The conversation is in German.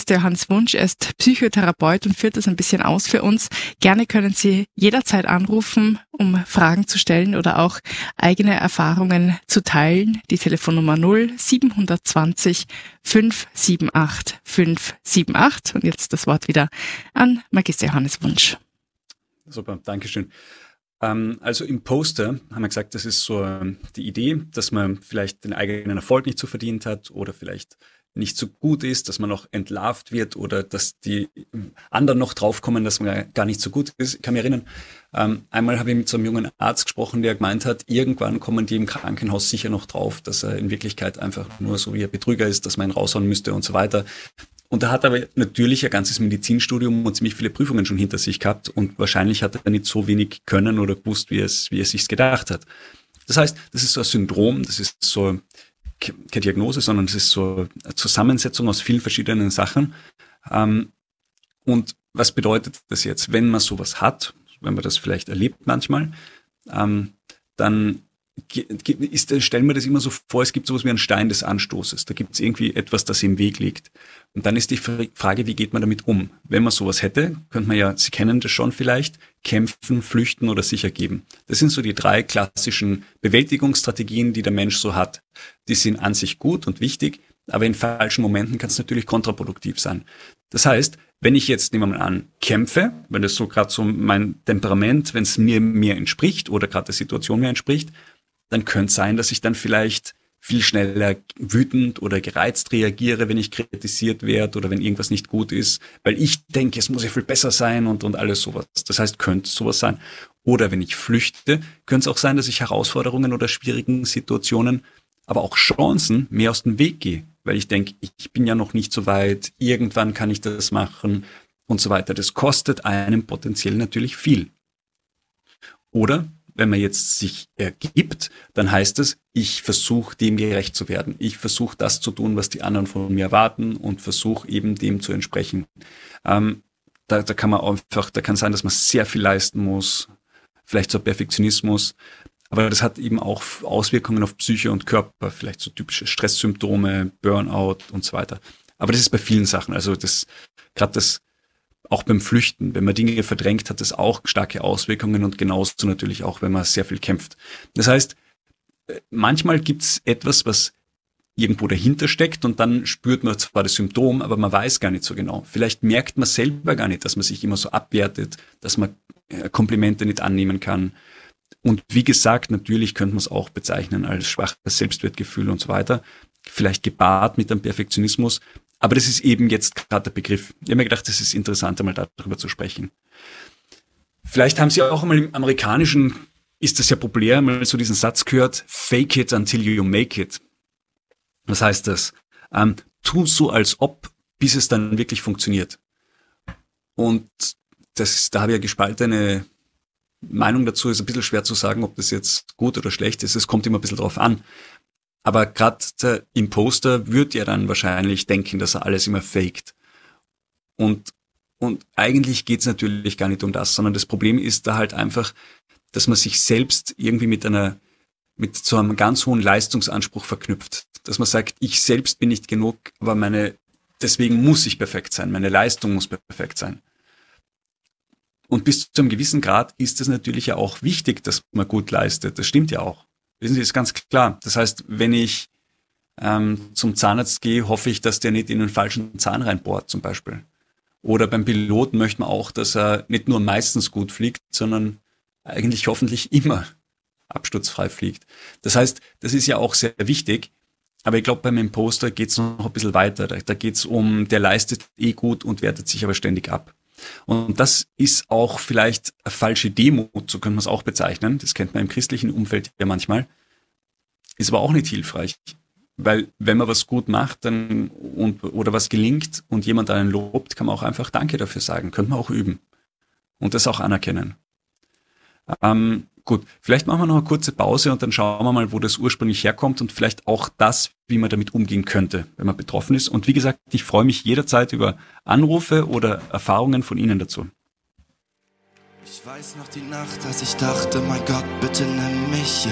Magister Johannes Wunsch. Er ist Psychotherapeut und führt das ein bisschen aus für uns. Gerne können Sie jederzeit anrufen, um Fragen zu stellen oder auch eigene Erfahrungen zu teilen. Die Telefonnummer 0720 578 578. Und jetzt das Wort wieder an Magister Johannes Wunsch. Super, Dankeschön. Also im Poster haben wir gesagt, das ist so die Idee, dass man vielleicht den eigenen Erfolg nicht so verdient hat oder vielleicht nicht so gut ist, dass man noch entlarvt wird oder dass die anderen noch draufkommen, dass man gar nicht so gut ist. Ich kann mich erinnern, einmal habe ich mit so einem jungen Arzt gesprochen, der gemeint hat, irgendwann kommen die im Krankenhaus sicher noch drauf, dass er in Wirklichkeit einfach nur so wie ein Betrüger ist, dass man ihn raushauen müsste und so weiter. Und er hat aber natürlich ein ganzes Medizinstudium und ziemlich viele Prüfungen schon hinter sich gehabt und wahrscheinlich hat er nicht so wenig können oder gewusst, wie er sich gedacht hat. Das heißt, das ist so ein Syndrom, das ist so keine Diagnose, sondern es ist so eine Zusammensetzung aus vielen verschiedenen Sachen. Und was bedeutet das jetzt? Wenn man sowas hat, wenn man das vielleicht erlebt manchmal, dann stellen wir das immer so vor, es gibt sowas wie einen Stein des Anstoßes. Da gibt es irgendwie etwas, das im Weg liegt. Und dann ist die Frage, wie geht man damit um? Wenn man sowas hätte, könnte man ja, Sie kennen das schon vielleicht, kämpfen, flüchten oder sich ergeben. Das sind so die 3 klassischen Bewältigungsstrategien, die der Mensch so hat. Die sind an sich gut und wichtig, aber in falschen Momenten kann es natürlich kontraproduktiv sein. Das heißt, wenn ich jetzt, nehmen wir mal an, kämpfe, wenn das so gerade so mein Temperament, wenn es mir entspricht oder gerade der Situation mir entspricht, dann könnte es sein, dass ich dann vielleicht viel schneller wütend oder gereizt reagiere, wenn ich kritisiert werde oder wenn irgendwas nicht gut ist, weil ich denke, es muss ja viel besser sein und alles sowas. Das heißt, könnte sowas sein. Oder wenn ich flüchte, könnte es auch sein, dass ich Herausforderungen oder schwierigen Situationen, aber auch Chancen mehr aus dem Weg gehe, weil ich denke, ich bin ja noch nicht so weit, irgendwann kann ich das machen und so weiter. Das kostet einem potenziell natürlich viel. Oder wenn man jetzt sich ergibt, dann heißt es, ich versuche dem gerecht zu werden. Ich versuche das zu tun, was die anderen von mir erwarten und versuche eben dem zu entsprechen. Da kann man einfach, da kann sein, dass man sehr viel leisten muss, vielleicht so Perfektionismus. Aber das hat eben auch Auswirkungen auf Psyche und Körper, vielleicht so typische Stresssymptome, Burnout und so weiter. Aber das ist bei vielen Sachen. Also gerade das auch beim Flüchten, wenn man Dinge verdrängt, hat das auch starke Auswirkungen und genauso natürlich auch, wenn man sehr viel kämpft. Das heißt, manchmal gibt es etwas, was irgendwo dahinter steckt und dann spürt man zwar das Symptom, aber man weiß gar nicht so genau. Vielleicht merkt man selber gar nicht, dass man sich immer so abwertet, dass man Komplimente nicht annehmen kann. Und wie gesagt, natürlich könnte man es auch bezeichnen als schwaches Selbstwertgefühl und so weiter. Vielleicht gepaart mit einem Perfektionismus. Aber das ist eben jetzt gerade der Begriff. Ich habe mir gedacht, es ist interessant, einmal darüber zu sprechen. Vielleicht haben Sie auch einmal im Amerikanischen, ist das ja populär, mal so diesen Satz gehört, fake it until you make it. Was heißt das? Tu so als ob, bis es dann wirklich funktioniert. Und da habe ich ja gespaltene Meinung dazu, ist ein bisschen schwer zu sagen, ob das jetzt gut oder schlecht ist. Es kommt immer ein bisschen drauf an. Aber gerade der Imposter wird ja dann wahrscheinlich denken, dass er alles immer faked. Und eigentlich geht's natürlich gar nicht um das, sondern das Problem ist da halt einfach, dass man sich selbst irgendwie mit so einem ganz hohen Leistungsanspruch verknüpft. Dass man sagt, ich selbst bin nicht genug, aber deswegen muss ich perfekt sein, meine Leistung muss perfekt sein. Und bis zu einem gewissen Grad ist es natürlich ja auch wichtig, dass man gut leistet. Das stimmt ja auch. Wissen Sie, ist ganz klar. Das heißt, wenn ich zum Zahnarzt gehe, hoffe ich, dass der nicht in den falschen Zahn reinbohrt zum Beispiel. Oder beim Piloten möchte man auch, dass er nicht nur meistens gut fliegt, sondern eigentlich hoffentlich immer absturzfrei fliegt. Das heißt, das ist ja auch sehr wichtig. Aber ich glaube, beim Imposter geht es noch ein bisschen weiter. Da geht es um, der leistet gut und wertet sich aber ständig ab. Und das ist auch vielleicht eine falsche Demut, so könnte man es auch bezeichnen. Das kennt man im christlichen Umfeld ja manchmal. Ist aber auch nicht hilfreich. Weil wenn man was gut macht oder was gelingt und jemand einen lobt, kann man auch einfach Danke dafür sagen. Könnte man auch üben. Und das auch anerkennen. Gut, vielleicht machen wir noch eine kurze Pause und dann schauen wir mal, wo das ursprünglich herkommt und vielleicht auch das, wie man damit umgehen könnte, wenn man betroffen ist. Und wie gesagt, ich freue mich jederzeit über Anrufe oder Erfahrungen von Ihnen dazu. Ich weiß noch die Nacht, als ich dachte, mein Gott, bitte nimm mich